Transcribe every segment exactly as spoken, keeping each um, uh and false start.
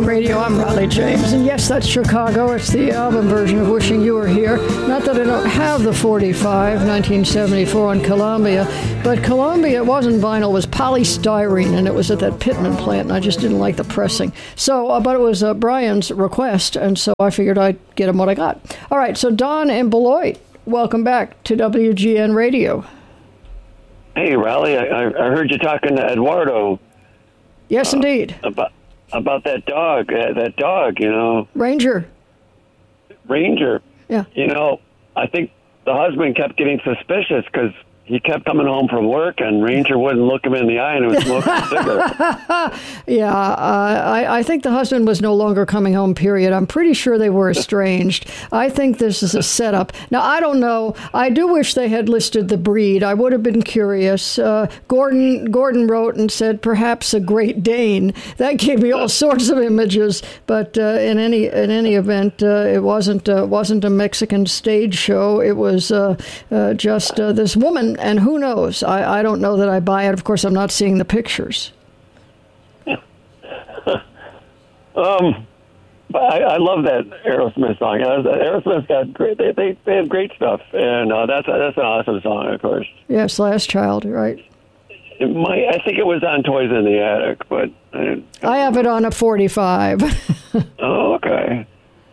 M Radio. I'm Riley James, and yes, that's Chicago. It's the album version of Wishing You Were Here. Not that I don't have the forty-five, nineteen seventy-four on Columbia, but Columbia, it wasn't vinyl, it was polystyrene, and it was at that Pittman plant, and I just didn't like the pressing. So, uh, but it was uh, Brian's request, and so I figured I'd get him what I got. All right, so Don and Beloit, welcome back to W G N Radio. Hey, Riley, I, I heard you talking to Eduardo. Yes, uh, indeed. About about that dog, uh, that dog, you know. Ranger. Ranger. Yeah. You know, I think the husband kept getting suspicious because he kept coming home from work, and Ranger wouldn't look him in the eye, and he was smoking a cigarette. Yeah, uh, I, I think the husband was no longer coming home, period. I'm pretty sure they were estranged. I think this is a setup. Now, I don't know. I do wish they had listed the breed. I would have been curious. Uh, Gordon Gordon wrote and said, perhaps a Great Dane. That gave me all sorts of images, but uh, in any in any event, uh, it wasn't, uh, wasn't a Mexican stage show. It was uh, uh, just uh, this woman. And who knows? I, I don't know that I buy it. Of course, I'm not seeing the pictures. um, but I, I love that Aerosmith song. Aerosmith got great. They they, they have great stuff, and uh, that's that's an awesome song, of course. Yes, Last Child, right? It might, I think it was on Toys in the Attic, but I, I have it on a forty-five. Oh, okay.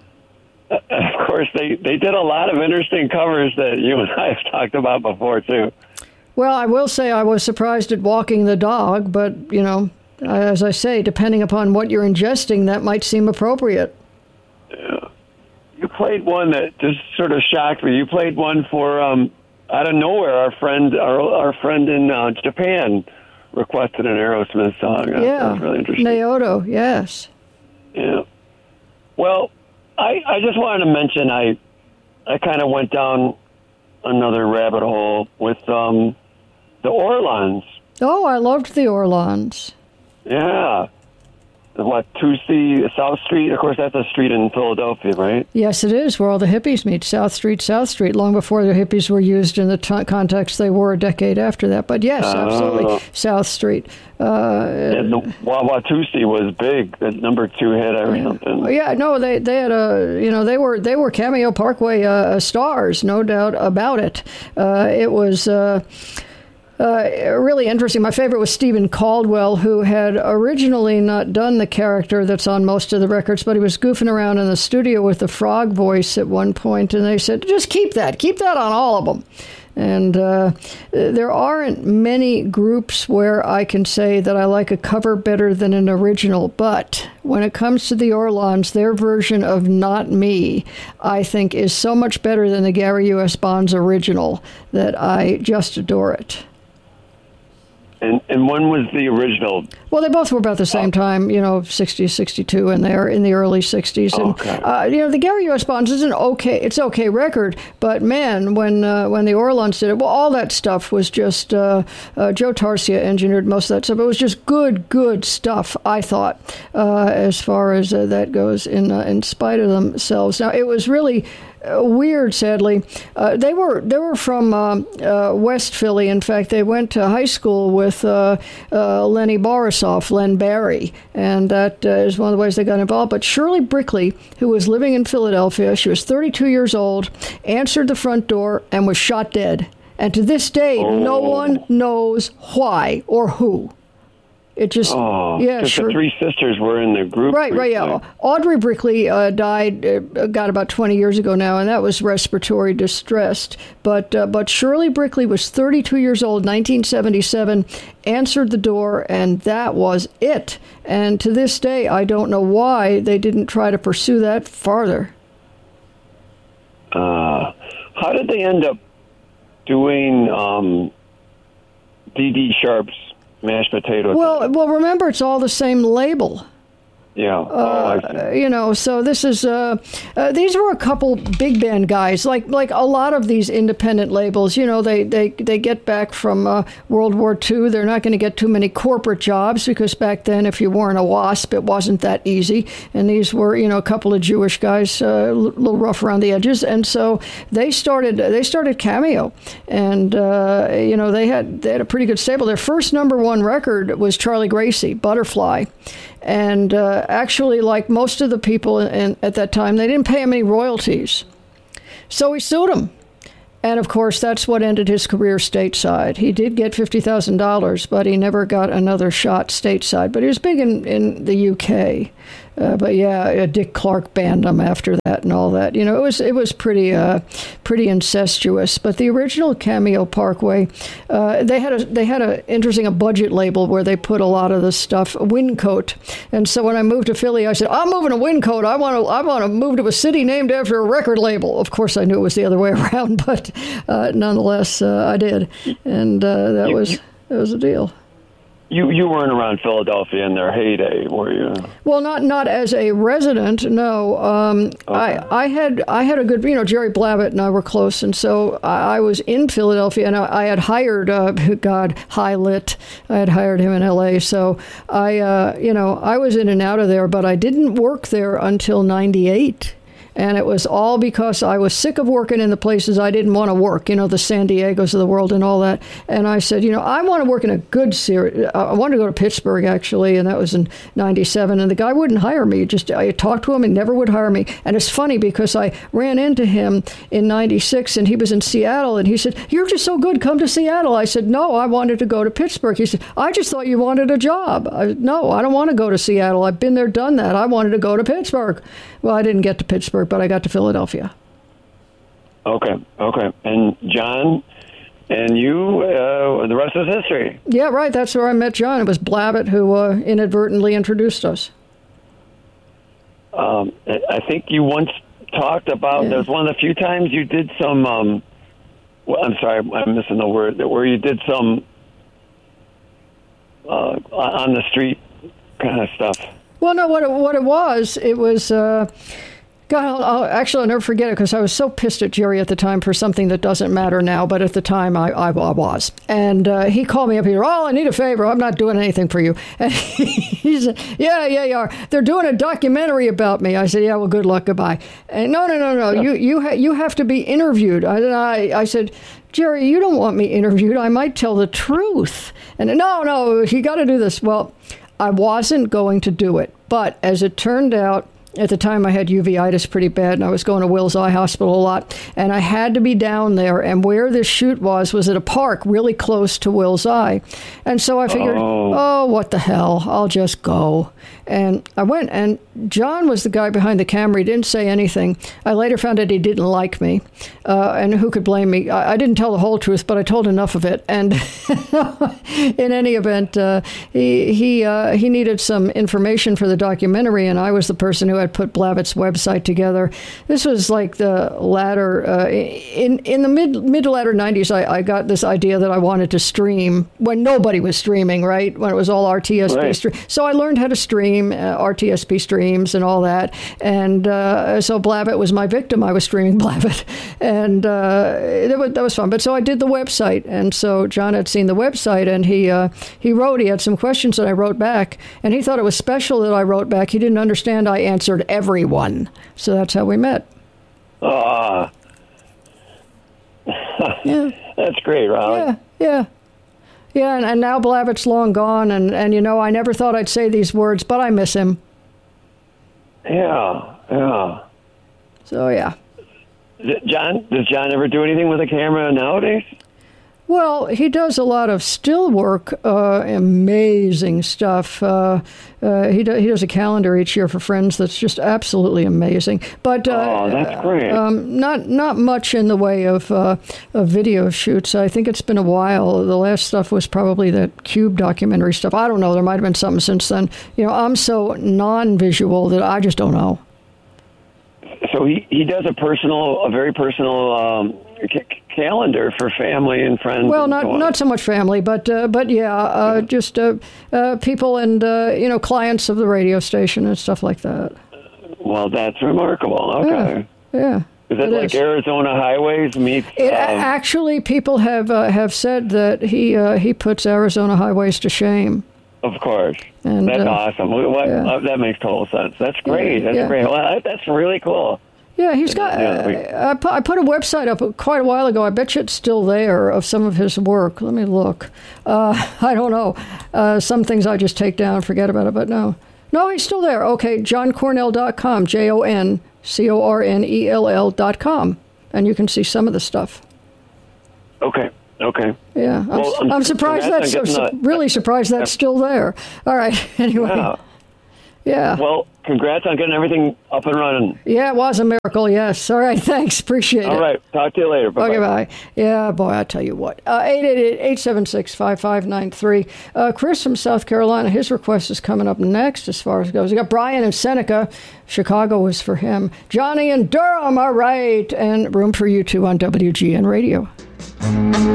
Of course, they, they did a lot of interesting covers that you and I have talked about before, too. Well, I will say I was surprised at Walking the Dog, but, you know, as I say, depending upon what you're ingesting, that might seem appropriate. Yeah. You played one that just sort of shocked me. You played one for, um, out of nowhere, our friend our, our friend in uh, Japan requested an Aerosmith song. That, yeah, that was really interesting. Naoto, yes. Yeah. Well, I, I just wanted to mention I I kind of went down another rabbit hole with um, the Orlons. Oh, I loved the Orlons. Yeah. What, two C South Street? Of course, that's a street in Philadelphia, right? Yes, it is, where all the hippies meet. South Street, South Street, long before the hippies were used in the t- context they were a decade after that. But yes, uh, absolutely, South Street. Uh, and the Wawatusi was big, the number two hit or yeah. something. Yeah, no, they they had a, you know, they were they were Cameo Parkway uh, stars, no doubt about it. Uh, it was. Uh, Uh, really interesting. My favorite was Stephen Caldwell, who had originally not done the character that's on most of the records, but he was goofing around in the studio with the frog voice at one point, and they said, just keep that. Keep that on all of them. And uh, there aren't many groups where I can say that I like a cover better than an original, but when it comes to the Orlons, their version of Not Me, I think, is so much better than the Gary U S. Bonds original that I just adore it. And and when was the original? Well, they both were about the same time, you know, sixty, sixty-two, and they're in the early sixties. And, okay. uh, you know, the Gary U S. Bonds is an okay, it's okay record, but man, when uh, when the Orlons did it, well, all that stuff was just, uh, uh, Joe Tarsia engineered most of that stuff. It was just good, good stuff, I thought, uh, as far as uh, that goes, in uh, in spite of themselves. Now, it was really Uh, weird, sadly. Uh, they were they were from uh, uh, West Philly. In fact, they went to high school with uh, uh, Lenny Borisov, Len Barry, and that uh, is one of the ways they got involved. But Shirley Brickley, who was living in Philadelphia, she was thirty-two years old, answered the front door and was shot dead. And to this day, oh. no one knows why or who. It just, oh, yeah, sure. The three sisters were in the group. Right, right, yeah. Audrey Brickley uh, died, uh, got about twenty years ago now, and that was respiratory distress. But uh, but Shirley Brickley was thirty-two years old, nineteen seventy-seven, answered the door, and that was it. And to this day, I don't know why they didn't try to pursue that farther. Uh, how did they end up doing um, Dee Dee Sharp's Mashed Potatoes? Well, well, remember, it's all the same label. Yeah. Oh, uh, I see. You know, so this is, uh, uh, these were a couple big band guys, like like a lot of these independent labels. You know, they, they, they get back from uh, World War Two. They're not going to get too many corporate jobs because back then, if you weren't a WASP, it wasn't that easy. And these were, you know, a couple of Jewish guys, uh, a little rough around the edges. And so they started they started Cameo. And, uh, you know, they had, they had a pretty good stable. Their first number one record was Charlie Gracie, Butterfly. And uh, actually, like most of the people in, at that time, they didn't pay him any royalties. So he sued him. And, of course, that's what ended his career stateside. He did get fifty thousand dollars, but he never got another shot stateside. But he was big in, in the U K. Uh, but, yeah, Dick Clark banned him after that and all that. You know, it was it was pretty uh, pretty incestuous. But the original Cameo Parkway, uh, they had a they had a interesting a budget label where they put a lot of the stuff, Wyncote. And so when I moved to Philly, I said, I'm moving to Wyncote. I want to I want to move to a city named after a record label. Of course, I knew it was the other way around, but uh, nonetheless, uh, I did. And uh, that was that was a deal. You you weren't around Philadelphia in their heyday, were you? Well, not not as a resident, no. Um, okay. I I had I had a good, you know, Jerry Blavat and I were close, and so I, I was in Philadelphia, and I, I had hired, uh, God, High Lit. I had hired him in L A, so I, uh, you know, I was in and out of there, but I didn't work there until ninety-eight. And it was all because I was sick of working in the places I didn't want to work, you know, the San Diegos of the world and all that. And I said, you know, I want to work in a good series. I wanted to go to Pittsburgh, actually, and that was in ninety-seven. And the guy wouldn't hire me. Just I talked to him and never would hire me. And it's funny because I ran into him in ninety-six, and he was in Seattle. And he said, you're just so good. Come to Seattle. I said, no, I wanted to go to Pittsburgh. He said, I just thought you wanted a job. I, no, I don't want to go to Seattle. I've been there, done that. I wanted to go to Pittsburgh. Well, I didn't get to Pittsburgh, but I got to Philadelphia. Okay, okay. And John and you, uh, the rest is history. Yeah, right. That's where I met John. It was Blavat who uh, inadvertently introduced us. Um, I think you once talked about, yeah. There's one of the few times you did some, um, well, I'm sorry, I'm missing the word, where you did some uh, on the street kind of stuff. Well, no, what it, what it was, it was, uh, God, I'll, I'll, actually, I'll never forget it because I was so pissed at Jerry at the time for something that doesn't matter now, but at the time I, I, I was. And uh, he called me up here, oh, I need a favor. I'm not doing anything for you. And he said, yeah, yeah, you are. They're doing a documentary about me. I said, yeah, well, good luck, goodbye. And no, no, no, no, you you, ha- you have to be interviewed. I, I, I said, Jerry, you don't want me interviewed. I might tell the truth. And no, no, you got to do this. Well, I wasn't going to do it. But as it turned out, at the time I had uveitis pretty bad, and I was going to Wills Eye Hospital a lot, and I had to be down there, and where this shoot was was at a park really close to Wills Eye. And so I figured, oh. oh, what the hell, I'll just go. And I went, and John was the guy behind the camera. He didn't say anything. I later found out he didn't like me, uh, and who could blame me? I, I didn't tell the whole truth, but I told enough of it. And in any event, uh, he he uh, he needed some information for the documentary, and I was the person who had put Blavat's website together. This was like the latter, uh, in in the mid mid to latter nineties. I, I got this idea that I wanted to stream when nobody was streaming, right? When it was all R T S P right. stream. So I learned how to stream. Uh, R T S P streams and all that, and uh, so Blavat was my victim. I was streaming Blavat, and uh, that, was, that was fun. But so I did the website, and so John had seen the website, and he uh, he wrote. He had some questions that I wrote back, and he thought it was special that I wrote back. He didn't understand I answered everyone, so that's how we met. Ah, uh, yeah, that's great, Riley. Yeah, yeah. Yeah, and, and now Blavat's long gone, and, and, you know, I never thought I'd say these words, but I miss him. Yeah, yeah. So, yeah. John, does John ever do anything with a camera nowadays? Well, he does a lot of still work, uh, amazing stuff. Uh, uh, he, do, he does a calendar each year for friends that's just absolutely amazing. But uh, oh, that's great. Um, not not much in the way of, uh, of video shoots. I think it's been a while. The last stuff was probably the Cube documentary stuff. I don't know. There might have been something since then. You know, I'm so non-visual that I just don't know. So he, he does a personal, a very personal um, c- calendar for family and friends. Well, and not so not so much family, but uh, but yeah, uh, yeah. just uh, uh, people and uh, you know clients of the radio station and stuff like that. Well, that's remarkable. Okay. Yeah. yeah. Is it, it like is. Arizona Highways meets? It, um, actually, people have uh, have said that he uh, he puts Arizona Highways to shame. Of course. And, that's uh, awesome. What, yeah. uh, that makes total sense. That's great. Yeah, that's yeah. great. Well, that, that's really cool. Yeah, he's got. Uh, we, I, put, I put a website up quite a while ago. I bet you it's still there of some of his work. Let me look. Uh, I don't know. Uh, some things I just take down and forget about it, but no. No, he's still there. Okay, john cornell dot com, J O N C O R N E L L dot com, and you can see some of the stuff. Okay. Okay. Yeah, I'm, well, I'm, I'm surprised that's I'm su- really surprised that's still there. All right. Anyway. Yeah. yeah. Well, congrats on getting everything up and running. Yeah, it was a miracle. Yes. All right. Thanks. Appreciate All it. All right. Talk to you later. Bye-bye. Okay. Bye. Yeah, boy, I tell you what. Uh, eight eight eight, eight seven six, five five nine three. Uh, Chris from South Carolina, his request is coming up next as far as it goes. We got Brian in Seneca. Chicago was for him. Johnny in Durham. All right. And room for you two on W G N Radio.